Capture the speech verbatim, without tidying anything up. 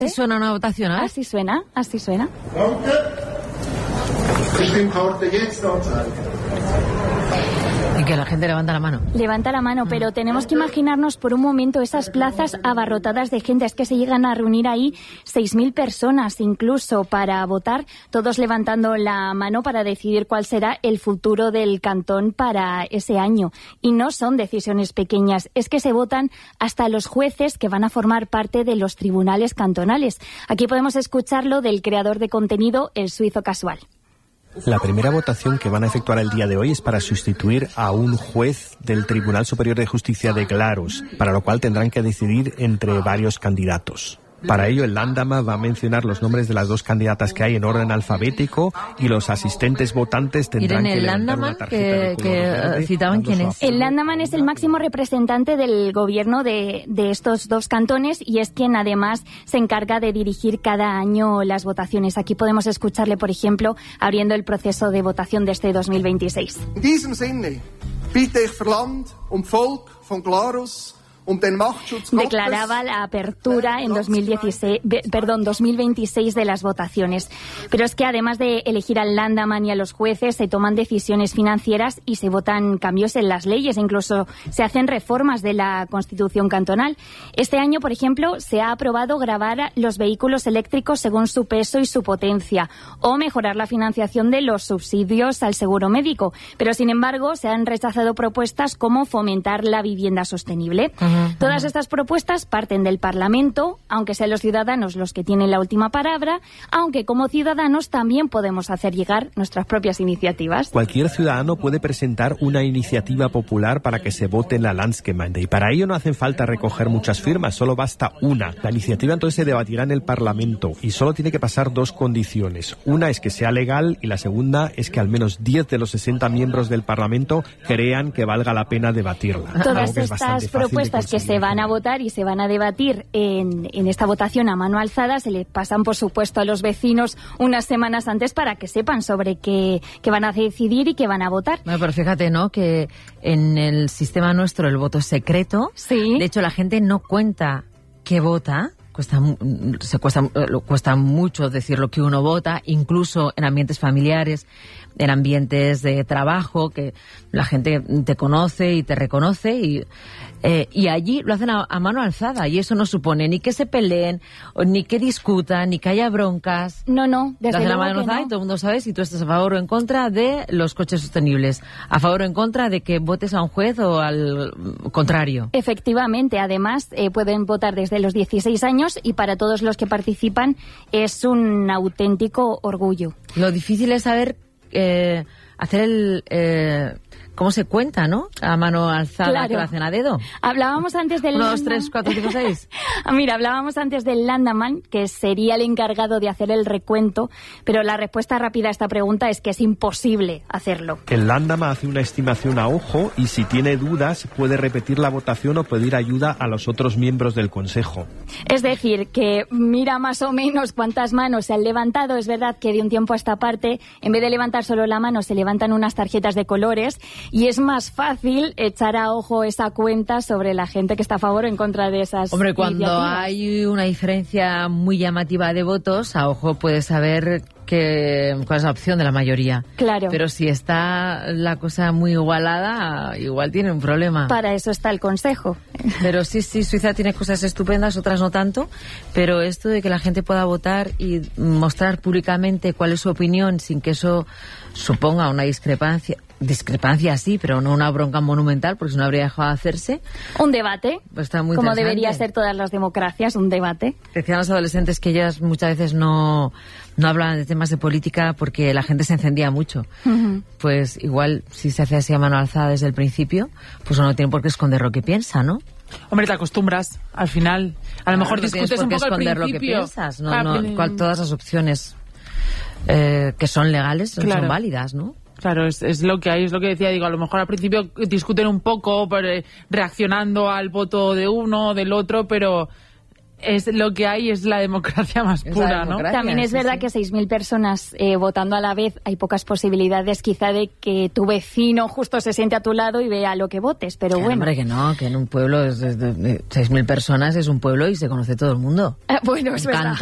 ¿Así suena una votación? ¿eh? Así suena, así suena. Y que la gente levanta la mano. Levanta la mano, pero tenemos que imaginarnos por un momento esas plazas abarrotadas de gente. Es que se llegan a reunir ahí seis mil personas incluso para votar, todos levantando la mano para decidir cuál será el futuro del cantón para ese año. Y no son decisiones pequeñas, es que se votan hasta los jueces que van a formar parte de los tribunales cantonales. Aquí podemos escucharlo del creador de contenido, el suizo Casual. La primera votación que van a efectuar el día de hoy es para sustituir a un juez del Tribunal Superior de Justicia de Glarus, para lo cual tendrán que decidir entre varios candidatos. Para ello, el Landama va a mencionar los nombres de las dos candidatas que hay en orden alfabético y los asistentes votantes tendrán Irene, que el levantar Landaman una tarjeta que, de color que verde, citaban quién es. El Landaman es el máximo representante del gobierno de, de estos dos cantones y es quien además se encarga de dirigir cada año las votaciones. Aquí podemos escucharle, por ejemplo, abriendo el proceso de votación de este dos mil veintiséis. In diesem Sinne bitte ich für Land und Volk von Glarus. Declaraba la apertura en dos mil dieciséis, perdón, dos mil veintiséis de las votaciones. Pero es que además de elegir al Landaman y a los jueces, se toman decisiones financieras y se votan cambios en las leyes. Incluso se hacen reformas de la Constitución cantonal. Este año, por ejemplo, se ha aprobado gravar los vehículos eléctricos según su peso y su potencia, o mejorar la financiación de los subsidios al seguro médico. Pero, sin embargo, se han rechazado propuestas como fomentar la vivienda sostenible. Uh-huh. Todas estas propuestas parten del Parlamento, aunque sean los ciudadanos los que tienen la última palabra, aunque como ciudadanos también podemos hacer llegar nuestras propias iniciativas. Cualquier ciudadano puede presentar una iniciativa popular para que se vote en la Landsgemeinde y para ello no hacen falta recoger muchas firmas, solo basta una. La iniciativa entonces se debatirá en el Parlamento y solo tiene que pasar dos condiciones. Una es que sea legal y la segunda es que al menos diez de los sesenta miembros del Parlamento crean que valga la pena debatirla. Todas estas propuestas que se van a votar y se van a debatir en, en esta votación a mano alzada se le pasan, por supuesto, a los vecinos unas semanas antes para que sepan sobre qué, qué van a decidir y qué van a votar. Bueno, pero fíjate, ¿no?, que en el sistema nuestro el voto es secreto. Sí. De hecho, la gente no cuenta qué vota. Cuesta, se cuesta, cuesta mucho decir lo que uno vota, incluso en ambientes familiares, en ambientes de trabajo, que la gente te conoce y te reconoce, y, eh, y allí lo hacen a, a mano alzada, y eso no supone ni que se peleen, ni que discutan, ni que haya broncas. No, no, desde lo hacen luego a mano alzada no. Y todo el mundo sabe si tú estás a favor o en contra de los coches sostenibles, a favor o en contra de que votes a un juez o al contrario. Efectivamente, además eh, pueden votar desde los dieciséis años y para todos los que participan es un auténtico orgullo. Lo difícil es saber eh, hacer el... Eh, ¿Cómo se cuenta, no? A mano alzada, claro, que lo hacen a dedo. Hablábamos antes del... Uno, dos, tres, cuatro, cinco, seis. Mira, hablábamos antes del Landaman, que sería el encargado de hacer el recuento, pero la respuesta rápida a esta pregunta es que es imposible hacerlo. El Landama hace una estimación a ojo y si tiene dudas puede repetir la votación o pedir ayuda a los otros miembros del Consejo. Es decir, que mira más o menos cuántas manos se han levantado. Es verdad que de un tiempo a esta parte, en vez de levantar solo la mano, se levantan unas tarjetas de colores y es más fácil echar a ojo esa cuenta sobre la gente que está a favor o en contra de esas Hombre, cuando iniciativas. Hay una diferencia muy llamativa de votos, a ojo puedes saber que, cuál es la opción de la mayoría. Claro. Pero si está la cosa muy igualada, igual tiene un problema. Para eso está el Consejo. Pero sí, sí, Suiza tiene cosas estupendas, otras no tanto, pero esto de que la gente pueda votar y mostrar públicamente cuál es su opinión sin que eso suponga una discrepancia... Discrepancia sí, pero no una bronca monumental, porque si no habría dejado de hacerse. Un debate, pues está muy como debería ser todas las democracias, un debate. Decían los adolescentes que ellas muchas veces no, no hablaban de temas de política porque la gente se encendía mucho. Uh-huh. Pues igual, si se hace así a mano alzada desde el principio, pues uno no tiene por qué esconder lo que piensa, ¿no? Hombre, te acostumbras, al final. A lo mejor no discutes un poco al principio. Lo que piensas, no, ah, no, cual, todas las opciones eh, que son legales claro. son válidas, ¿no? Claro, es, es lo que hay, es lo que decía, digo, a lo mejor al principio discuten un poco por, eh, reaccionando al voto de uno o del otro, pero es lo que hay, es la democracia más Es pura, la ¿no? democracia. También es sí, verdad sí. que seis mil personas eh, votando a la vez, hay pocas posibilidades quizá de que tu vecino justo se siente a tu lado y vea lo que votes, pero Que, bueno. Hombre, que no, que en un pueblo es de, de, de seis mil personas es un pueblo y se conoce todo el mundo. Eh, bueno, es Un verdad. canto.